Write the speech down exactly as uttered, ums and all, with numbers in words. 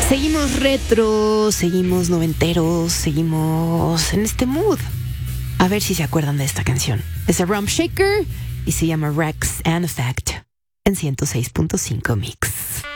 Seguimos retro, seguimos noventeros, seguimos en este mood. A ver si se acuerdan de esta canción. Es el Rump Shaker y se llama Rex and Effect en ciento seis punto cinco Mix.